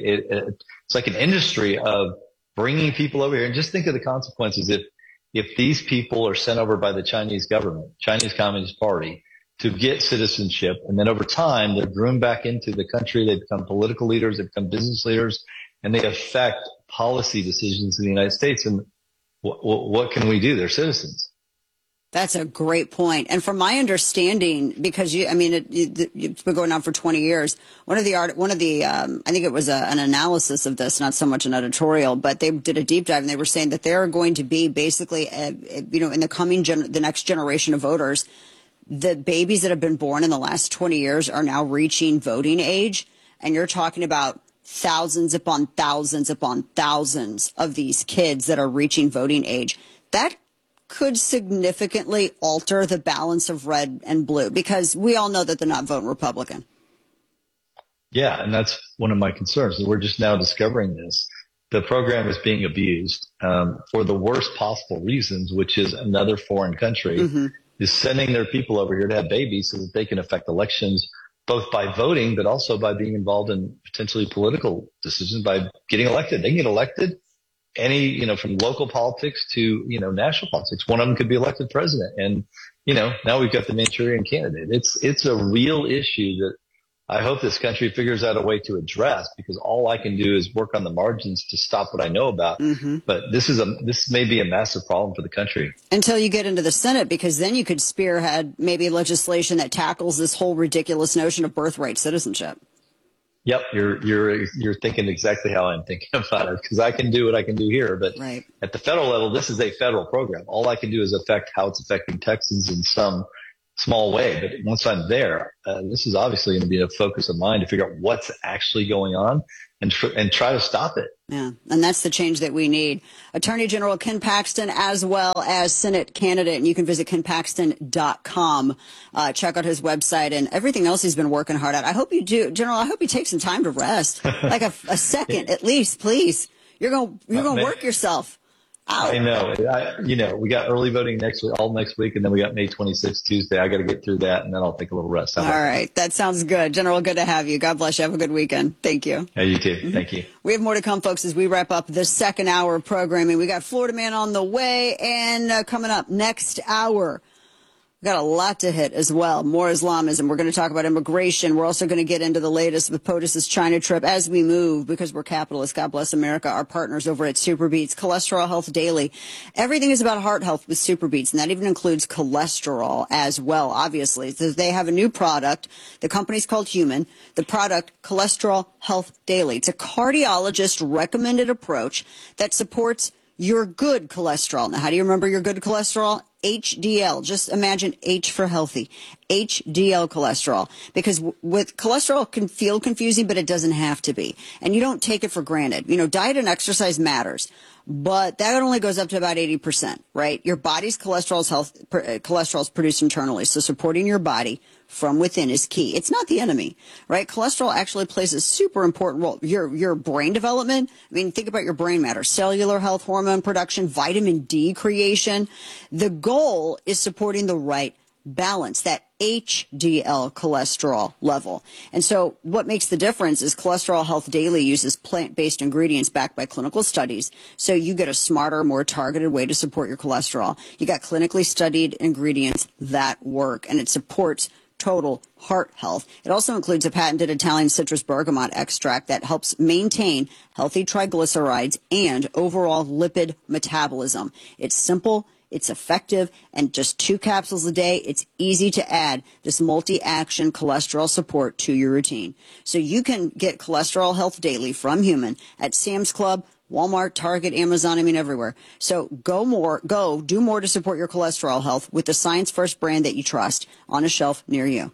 it's like an industry of bringing people over here. And just think of the consequences if these people are sent over by the Chinese government, Chinese Communist Party, to get citizenship, and then over time, they're groomed back into the country. They become political leaders, they become business leaders, and they affect policy decisions in the United States. And what can we do? They're citizens. That's a great point. And from my understanding, because it's been going on for 20 years, one of the I think it was an analysis of this, not so much an editorial, but they did a deep dive, and they were saying that there are going to be basically, in the coming the next generation of voters, the babies that have been born in the last 20 years are now reaching voting age. And you're talking about thousands upon thousands upon thousands of these kids that are reaching voting age. That could significantly alter the balance of red and blue, because we all know that they're not voting Republican. Yeah, and that's one of my concerns. We're just now discovering this. The program is being abused for the worst possible reasons, which is another foreign country is sending their people over here to have babies so that they can affect elections both by voting, but also by being involved in potentially political decisions by getting elected. They can get elected from local politics to, national politics. One of them could be elected president. And, now we've got the Manchurian candidate. It's a real issue that I hope this country figures out a way to address, because all I can do is work on the margins to stop what I know about. Mm-hmm. But this may be a massive problem for the country. Until you get into the Senate, because then you could spearhead maybe legislation that tackles this whole ridiculous notion of birthright citizenship. Yep, you're thinking exactly how I'm thinking about it, because I can do what I can do here, but at the federal level, this is a federal program. All I can do is affect how it's affecting Texans in some small way. But once I'm there, this is obviously going to be a focus of mine to figure out what's actually going on and try to stop it. Yeah, and that's the change that we need. Attorney General Ken Paxton, as well as Senate candidate, and you can visit kenpaxton.com. Check out his website and everything else he's been working hard at. I hope you do, General. I hope you take some time to rest, like a second at least, please. You're gonna work yourself out. I know. We got early voting next week, and then we got May 26th, Tuesday. I got to get through that, and then I'll take a little rest. All right. That sounds good. General, good to have you. God bless you. Have a good weekend. Thank you. Yeah, you too. Mm-hmm. Thank you. We have more to come, folks, as we wrap up this second hour of programming. We got Florida Man on the way, and coming up next hour, we got a lot to hit as well. More Islamism. We're going to talk about immigration. We're also going to get into the latest with POTUS's China trip as we move, because we're capitalists. God bless America. Our partners over at SuperBeets, Cholesterol Health Daily. Everything is about heart health with SuperBeets, and that even includes cholesterol as well, obviously. So they have a new product. The company's called Human. The product, Cholesterol Health Daily. It's a cardiologist-recommended approach that supports your good cholesterol. Now, how do you remember your good cholesterol? HDL. Just imagine H for healthy. HDL cholesterol. Because with cholesterol can feel confusing, but it doesn't have to be. And you don't take it for granted. Diet and exercise matters, but that only goes up to about 80%, right? Your body's cholesterol is produced internally. So supporting your body from within is key. It's not the enemy, right? Cholesterol actually plays a super important role. Your brain development, think about your brain matter, cellular health, hormone production, vitamin D creation. The goal is supporting the right balance, that HDL cholesterol level. And so what makes the difference is Cholesterol Health Daily uses plant-based ingredients backed by clinical studies. So you get a smarter, more targeted way to support your cholesterol. You got clinically studied ingredients that work, and it supports total heart health. It also includes a patented Italian citrus bergamot extract that helps maintain healthy triglycerides and overall lipid metabolism. It's simple, it's effective, and just 2 capsules a day. It's easy to add this multi-action cholesterol support to your routine. So you can get Cholesterol Health Daily from Human at Sam's Club, Walmart, Target, Amazon, everywhere. So go do more to support your cholesterol health with the Science First brand that you trust on a shelf near you.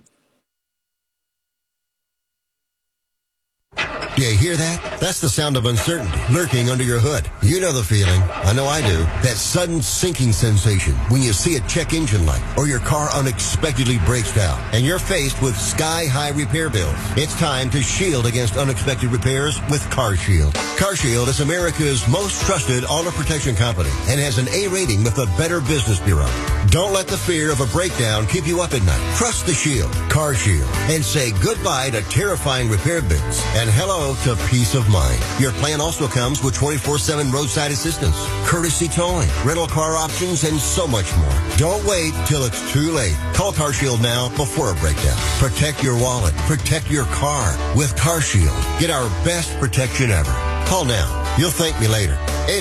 Do you hear that? That's the sound of uncertainty lurking under your hood. You know the feeling. I know I do. That sudden sinking sensation when you see a check engine light or your car unexpectedly breaks down and you're faced with sky-high repair bills. It's time to shield against unexpected repairs with CarShield. CarShield is America's most trusted auto protection company and has an A rating with the Better Business Bureau. Don't let the fear of a breakdown keep you up at night. Trust the Shield, CarShield, and say goodbye to terrifying repair bills and hello to peace of mind. Your plan also comes with 24/7 roadside assistance, courtesy towing, rental car options, and so much more. Don't wait till it's too late. Call CarShield now before a breakdown. Protect your wallet. Protect your car with CarShield. Get our best protection ever. Call now. You'll thank me later.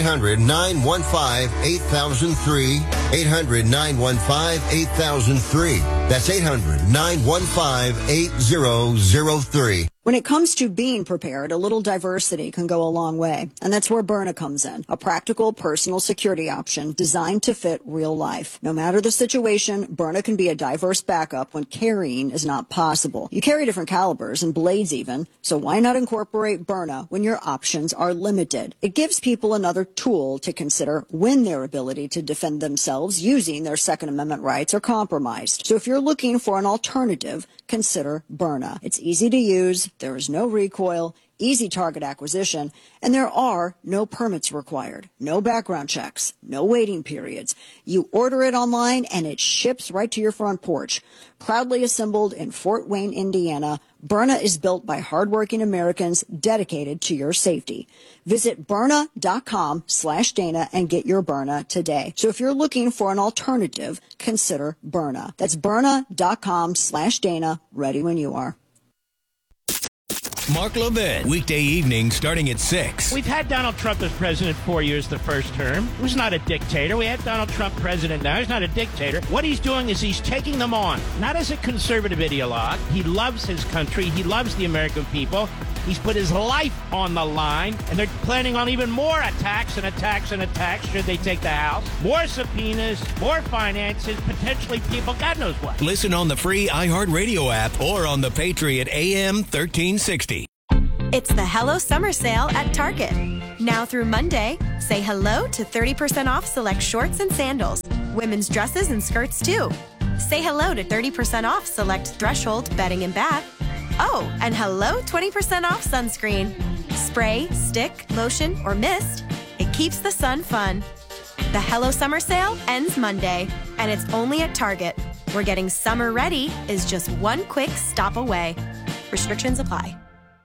800-915-8003. 800-915-8003. That's 800-915-8003. When it comes to being prepared, a little diversity can go a long way. And that's where Byrna comes in. A practical personal security option designed to fit real life. No matter the situation, Byrna can be a diverse backup when carrying is not possible. You carry different calibers and blades even, so why not incorporate Byrna when your options are limited? It gives people another tool to consider when their ability to defend themselves using their Second Amendment rights are compromised. So if you're looking for an alternative, consider Byrna. It's easy to use. There is no recoil, easy target acquisition, and there are no permits required, no background checks, no waiting periods. You order it online and it ships right to your front porch. Proudly assembled in Fort Wayne, Indiana, Byrna is built by hardworking Americans dedicated to your safety. Visit Byrna.com/Dana and get your Byrna today. So if you're looking for an alternative, consider Byrna. That's Byrna.com/Dana. Ready when you are. Mark Levin, weekday evening starting at 6. We've had Donald Trump as president 4 years the first term. He was not a dictator. We had Donald Trump president now. He's not a dictator. What he's doing is he's taking them on, not as a conservative ideologue. He loves his country. He loves the American people. He's put his life on the line, and they're planning on even more attacks and attacks and attacks should they take the House. More subpoenas, more finances, potentially people, God knows what. Listen on the free iHeartRadio app or on the Patriot AM 1360. It's the Hello Summer Sale at Target. Now through Monday, say hello to 30% off select shorts and sandals. Women's dresses and skirts, too. Say hello to 30% off select Threshold bedding and bath. Oh, and hello 20% off sunscreen. Spray, stick, lotion, or mist. It keeps the sun fun. The Hello Summer Sale ends Monday, and it's only at Target, where getting summer ready is just one quick stop away. Restrictions apply.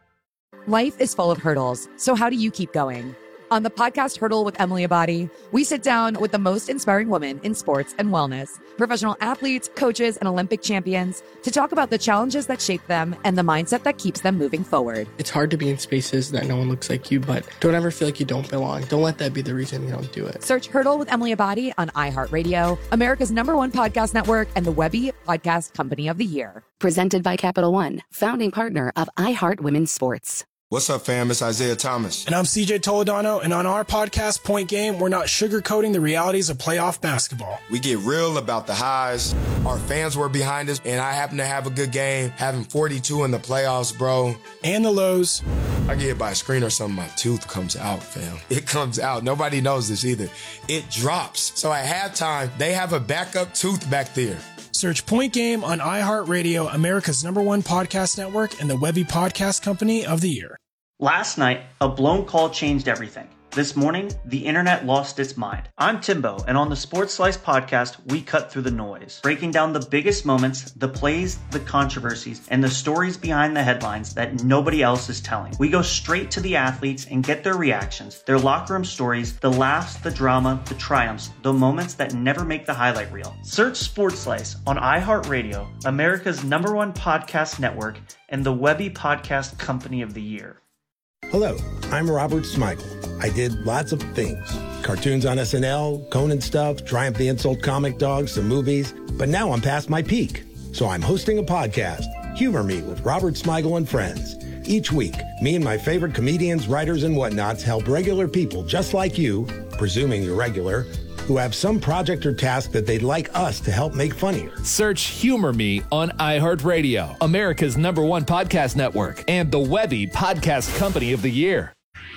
Life is full of hurdles, so how do you keep going? On the podcast Hurdle with Emily Abadi, we sit down with the most inspiring women in sports and wellness, professional athletes, coaches, and Olympic champions, to talk about the challenges that shape them and the mindset that keeps them moving forward. It's hard to be in spaces that no one looks like you, but don't ever feel like you don't belong. Don't let that be the reason you don't do it. Search Hurdle with Emily Abadi on iHeartRadio, America's #1 podcast network, and the Webby Podcast Company of the Year. Presented by Capital One, founding partner of iHeart Women's Sports. What's up, fam? It's Isaiah Thomas. And I'm CJ Toledano, and on our podcast, Point Game, we're not sugarcoating the realities of playoff basketball. We get real about the highs. Our fans were behind us, and I happen to have a good game, having 42 in the playoffs, bro. And the lows. I get hit by a screen or something, my tooth comes out, fam. It comes out. Nobody knows this either. It drops. So at halftime, they have a backup tooth back there. Search Point Game on iHeartRadio, America's #1 podcast network, and the Webby Podcast Company of the Year. Last night, a blown call changed everything. This morning, the internet lost its mind. I'm Timbo, and on the Sports Slice podcast, we cut through the noise, breaking down the biggest moments, the plays, the controversies, and the stories behind the headlines that nobody else is telling. We go straight to the athletes and get their reactions, their locker room stories, the laughs, the drama, the triumphs, the moments that never make the highlight reel. Search Sports Slice on iHeartRadio, America's #1 podcast network, and the Webby Podcast Company of the Year. Hello, I'm Robert Smigel. I did lots of things. Cartoons on SNL, Conan stuff, Triumph the Insult Comic Dog, some movies. But now I'm past my peak. So I'm hosting a podcast, Humor Me with Robert Smigel and Friends. Each week, me and my favorite comedians, writers, and whatnots help regular people just like you, presuming you're regular, who have some project or task that they'd like us to help make funnier. Search Humor Me on iHeartRadio, America's #1 podcast network, and the Webby Podcast Company of the Year.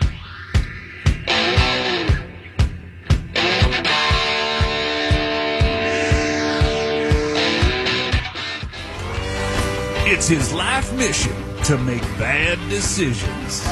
It's his life mission to make bad decisions.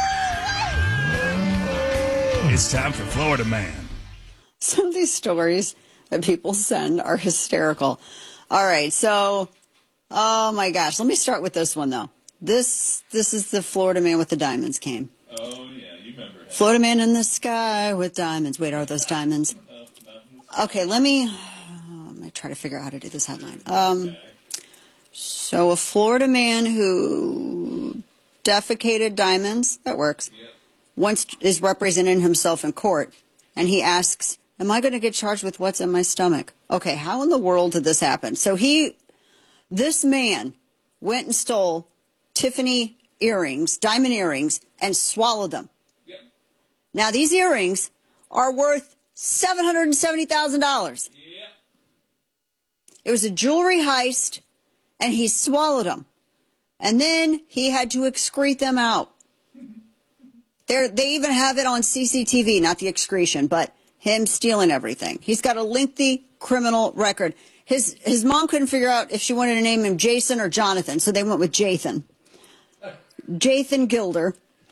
It's time for Florida Man. Some of these stories that people send are hysterical. All right, so, oh my gosh, let me start with this one though. This is the Florida Man with the diamonds came. Oh yeah, you remember. Florida Man in the sky with diamonds. Wait, are those diamonds? Okay, let me try to figure out how to do this headline. So a Florida man who defecated diamonds, that works, once is representing himself in court, and he asks, am I going to get charged with what's in my stomach? Okay, how in the world did this happen? So this man went and stole Tiffany earrings, diamond earrings, and swallowed them. Yep. Now, these earrings are worth $770,000. Yep. It was a jewelry heist, and he swallowed them. And then he had to excrete them out. They even have it on CCTV, not the excretion, but him stealing everything. He's got a lengthy criminal record. His mom couldn't figure out if she wanted to name him Jason or Jonathan, so they went with Jathan. Jathan Gilder.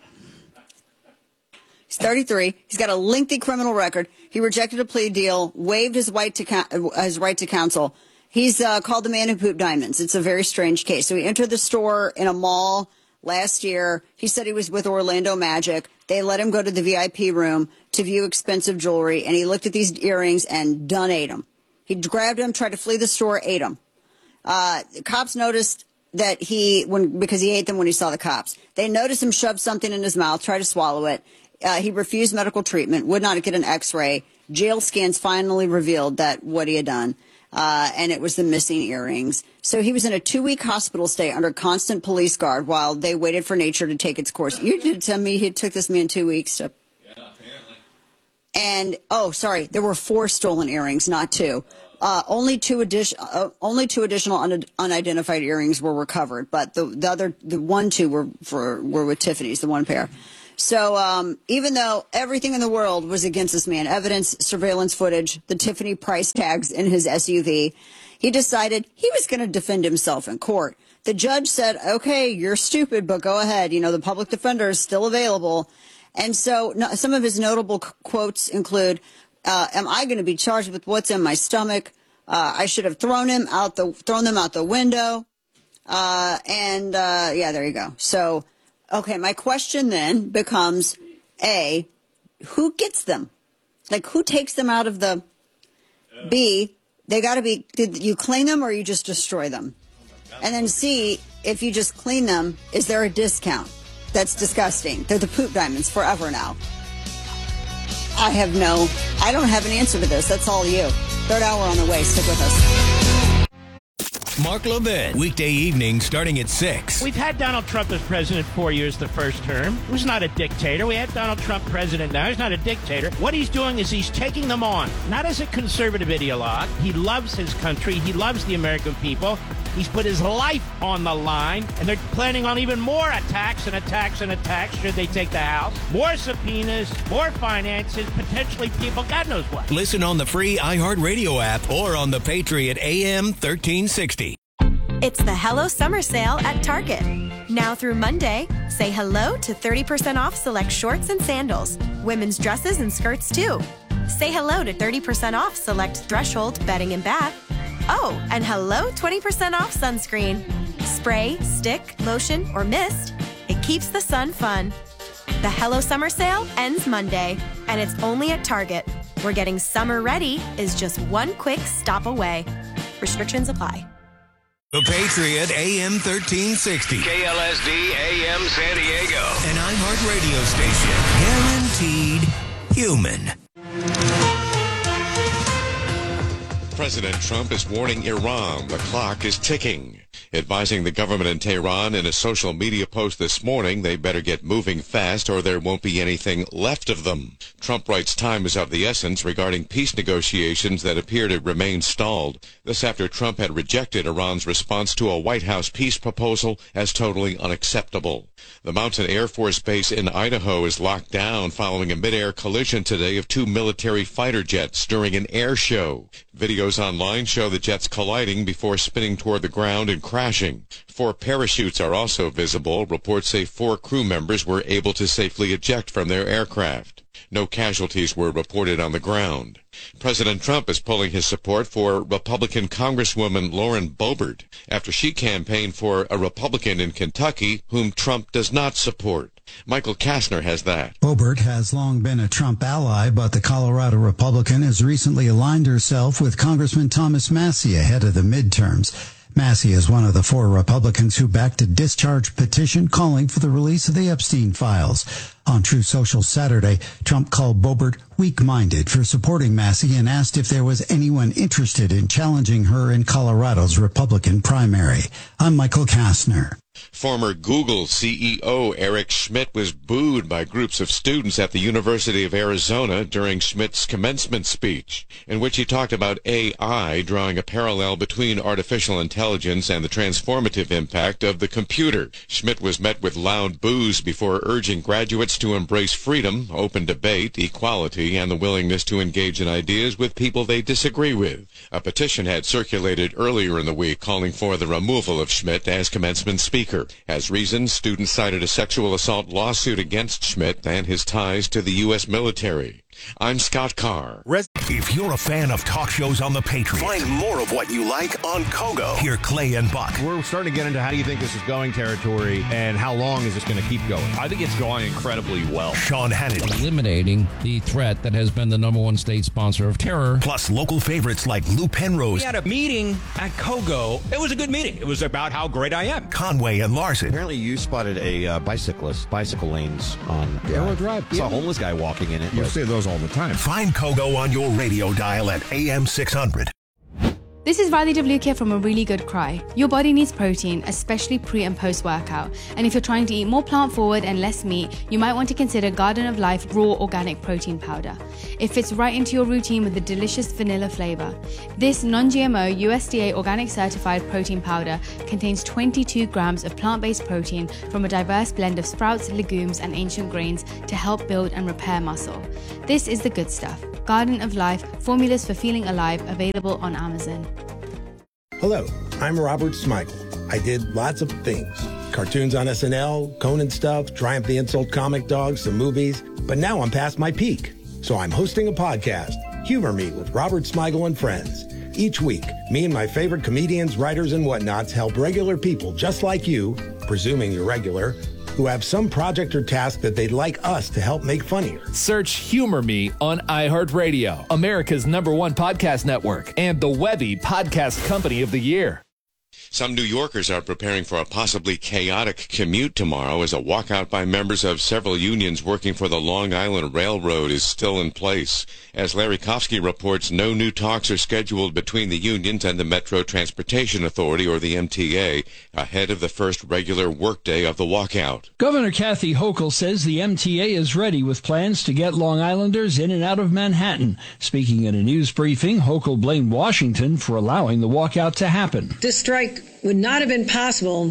He's 33. He's got a lengthy criminal record. He rejected a plea deal, waived his right to counsel. He's called the man who pooped diamonds. It's a very strange case. So he entered the store in a mall last year. He said he was with Orlando Magic. They let him go to the VIP room to view expensive jewelry, and he looked at these earrings and done ate them. He grabbed them, tried to flee the store, ate them. Cops noticed that because he ate them when he saw the cops. They noticed him shove something in his mouth, try to swallow it. He refused medical treatment, would not get an X-ray. Jail scans finally revealed that what he had done, and it was the missing earrings. So he was in a 2-week hospital stay under constant police guard while they waited for nature to take its course. You did tell me he took this man 2 weeks to... Yeah, apparently. And, there were 4 stolen earrings, not 2. Only two additional unidentified earrings were recovered, but the 2 were with Tiffany's, the one pair. So even though everything in the world was against this man, evidence, surveillance footage, the Tiffany price tags in his SUV, he decided he was going to defend himself in court. The judge said, okay, you're stupid, but go ahead. The public defender is still available. And so some of his notable quotes include, am I going to be charged with what's in my stomach? I should have thrown them out the window. There you go. So, okay, my question then becomes, A, who gets them? Like, who takes them out of the... B, they got to be... Did you clean them or you just destroy them? And then C, if you just clean them, is there a discount? That's disgusting. They're the poop diamonds forever now. I don't have an answer to this. That's all you. Third hour on the way. Stick with us. Mark Levin, weekday evening starting at 6. We've had Donald Trump as president 4 years the first term. He was not a dictator. We had Donald Trump president now. He's not a dictator. What he's doing is he's taking them on, not as a conservative ideologue. He loves his country. He loves the American people. He's put his life on the line, and they're planning on even more attacks and attacks and attacks should they take the House. More subpoenas, more finances, potentially people, God knows what. Listen on the free iHeartRadio app or on the Patriot AM 1360. It's the Hello Summer Sale at Target. Now through Monday, say hello to 30% off select shorts and sandals, women's dresses and skirts too. Say hello to 30% off select Threshold bedding and bath. Oh, and hello 20% off sunscreen. Spray, stick, lotion, or mist. It keeps the sun fun. The Hello Summer Sale ends Monday, and it's only at Target, where getting summer ready is just one quick stop away. Restrictions apply. The Patriot AM 1360. KLSD AM San Diego. An iHeart radio station. Guaranteed human. President Trump is warning Iran the clock is ticking, advising the government in Tehran in a social media post this morning they better get moving fast or there won't be anything left of them. Trump writes time is of the essence regarding peace negotiations that appear to remain stalled. This after Trump had rejected Iran's response to a White House peace proposal as totally unacceptable. The Mountain Air Force Base in Idaho is locked down following a mid-air collision today of 2 military fighter jets during an air show. Videos online show the jets colliding before spinning toward the ground and crashing. 4 parachutes are also visible. Reports say 4 crew members were able to safely eject from their aircraft. No casualties were reported on the ground. President Trump is pulling his support for Republican Congresswoman Lauren Boebert after she campaigned for a Republican in Kentucky whom Trump does not support. Michael Kastner has that. Boebert has long been a Trump ally, but the Colorado Republican has recently aligned herself with Congressman Thomas Massie ahead of the midterms. Massie is one of the 4 Republicans who backed a discharge petition calling for the release of the Epstein files. On Truth Social Saturday, Trump called Boebert weak-minded for supporting Massie and asked if there was anyone interested in challenging her in Colorado's Republican primary. I'm Michael Kastner. Former Google CEO Eric Schmidt was booed by groups of students at the University of Arizona during Schmidt's commencement speech, in which he talked about AI, drawing a parallel between artificial intelligence and the transformative impact of the computer. Schmidt was met with loud boos before urging graduates wants to embrace freedom, open debate, equality, and the willingness to engage in ideas with people they disagree with. A petition had circulated earlier in the week calling for the removal of Schmidt as commencement speaker. As reasons, students cited a sexual assault lawsuit against Schmidt and his ties to the U.S. military. I'm Scott Carr. If you're a fan of talk shows on the Patriot, Find more of what you like on Kogo. hear Clay and Buck. We're starting to get into how do you think this is going territory and how long is this going to keep going? I think it's going incredibly well. Sean Hannity. Eliminating the threat that has been the number one state sponsor of terror. Plus local favorites like Lou Penrose. We had a meeting at Kogo. It was a good meeting. It was about how great I am. Conway and Larson. Apparently you spotted a bicycle lanes on Arrow Drive. Saw a homeless guy walking in it. You see those all the time. Find Kogo on your radio dial at AM 600. This is Riley DeVlukia from A Really Good Cry. Your body needs protein, especially pre and post workout. And if you're trying to eat more plant forward and less meat, you might want to consider Garden of Life Raw Organic Protein Powder. It fits right into your routine with a delicious vanilla flavor. This non-GMO USDA organic certified protein powder contains 22 grams of plant-based protein from a diverse blend of sprouts, legumes, and ancient grains to help build and repair muscle. This is the good stuff. Garden of Life, formulas for feeling alive, available on Amazon. Hello, I'm Robert Smigel. I did lots of things. Cartoons on SNL, Conan stuff, Triumph the Insult Comic Dog, some movies. But now I'm past my peak. So I'm hosting a podcast, Humor Me with Robert Smigel and Friends. Each week, me and my favorite comedians, writers, and whatnots help regular people just like you, presuming you're regular, who have some project or task that they'd like us to help make funnier. Search Humor Me on iHeartRadio, America's #1 podcast network, and the Webby Podcast Company of the Year. Some New Yorkers are preparing for a possibly chaotic commute tomorrow as a walkout by members of several unions working for the Long Island Railroad is still in place. As Larry Kofsky reports, no new talks are scheduled between the unions and the Metro Transportation Authority, or the MTA, ahead of the first regular workday of the walkout. Governor Kathy Hochul says the MTA is ready with plans to get Long Islanders in and out of Manhattan. Speaking at a news briefing, Hochul blamed Washington for allowing the walkout to happen. This strike would not have been possible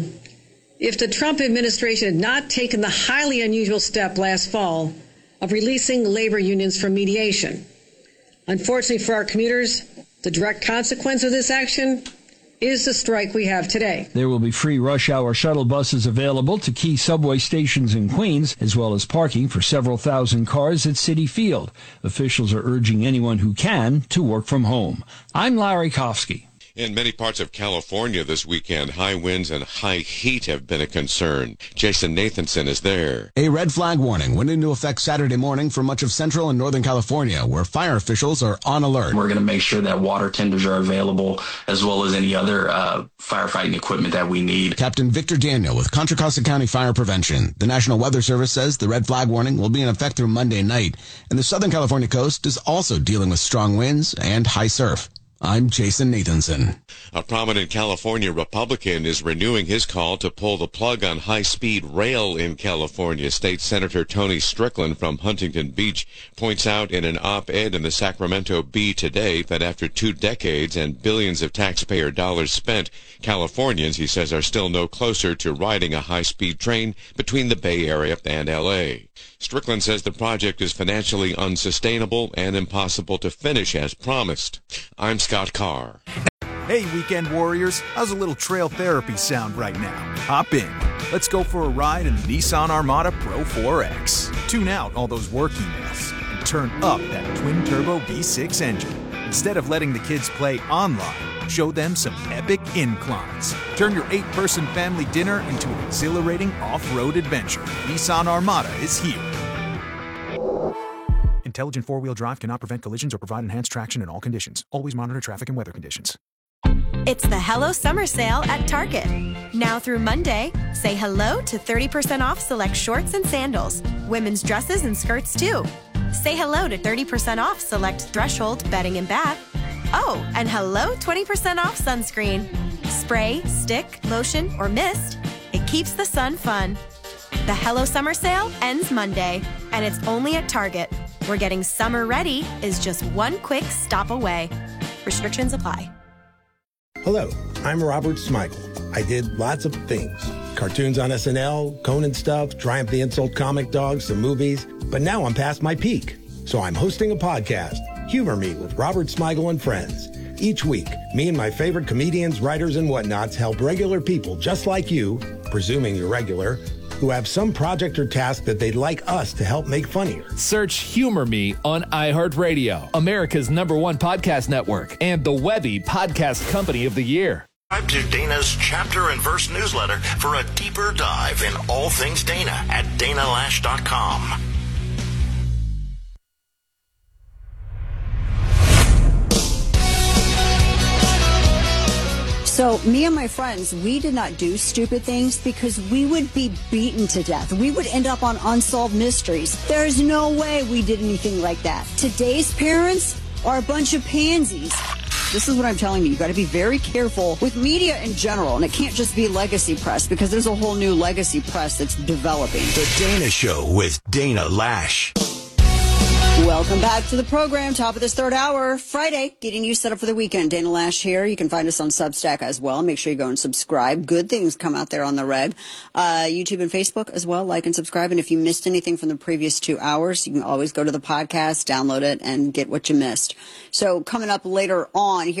if the Trump administration had not taken the highly unusual step last fall of releasing labor unions from mediation. Unfortunately for our commuters, the direct consequence of this action is the strike we have today. There will be free rush hour shuttle buses available to key subway stations in Queens, as well as parking for several thousand cars at Citi Field. Officials are urging anyone who can to work from home. I'm Larry Kofsky. In many parts of California this weekend, high winds and high heat have been a concern. Jason Nathanson is there. A red flag warning went into effect Saturday morning for much of central and northern California, where fire officials are on alert. We're going to make sure that water tenders are available, as well as any other firefighting equipment that we need. Captain Victor Daniel with Contra Costa County Fire Prevention. The National Weather Service says the red flag warning will be in effect through Monday night, and the Southern California coast is also dealing with strong winds and high surf. I'm Jason Nathanson. A prominent California Republican is renewing his call to pull the plug on high-speed rail in California. State Senator Tony Strickland from Huntington Beach points out in an op-ed in the Sacramento Bee today that after 2 decades and billions of taxpayer dollars spent, Californians, he says, are still no closer to riding a high-speed train between the Bay Area and L.A. Strickland says the project is financially unsustainable and impossible to finish as promised. I'm Scott Carr. Hey, weekend warriors, how's a little trail therapy sound right now? Hop in. Let's go for a ride in the Nissan Armada Pro 4X. Tune out all those work emails and turn up that twin-turbo V6 engine. Instead of letting the kids play online, show them some epic inclines. Turn your 8-person family dinner into an exhilarating off-road adventure. Nissan Armada is here. Intelligent four-wheel drive cannot prevent collisions or provide enhanced traction in all conditions. Always monitor traffic and weather conditions. It's the Hello Summer Sale at Target. Now through Monday, say hello to 30% off select shorts and sandals. Women's dresses and skirts too. Say hello to 30% off select Threshold bedding and bath. Oh, and hello 20% off sunscreen. Spray, stick, lotion, or mist. It keeps the sun fun. The Hello Summer Sale ends Monday, and it's only at Target, where getting summer ready is just one quick stop away. Restrictions apply. Hello, I'm Robert Smigel. I did lots of things. Cartoons on SNL, Conan stuff, Triumph the Insult Comic Dog, some movies. But now I'm past my peak. So I'm hosting a podcast, Humor Me with Robert Smigel and Friends. Each week, me and my favorite comedians, writers, and whatnots help regular people just like you, presuming you're regular, who have some project or task that they'd like us to help make funnier. Search Humor Me on iHeartRadio, America's #1 podcast network, and the Webby Podcast Company of the Year. Subscribe to Dana's Chapter and Verse newsletter for a deeper dive in all things Dana at danalash.com. So me and my friends, we did not do stupid things because we would be beaten to death. We would end up on Unsolved Mysteries. There's no way we did anything like that. Today's parents are a bunch of pansies. This is what I'm telling you. You got to be very careful with media in general, and it can't just be legacy press because there's a whole new legacy press that's developing. The Dana Show with Dana Lash. Welcome back to the program, top of this third hour, Friday, getting you set up for the weekend. Dana Lash here. You can find us on Substack as well. Make sure you go and subscribe. Good things come out there on the reg. YouTube and Facebook as well. Like and subscribe. And if you missed anything from the previous 2 hours, you can always go to the podcast, download it, and get what you missed. So coming up later on here.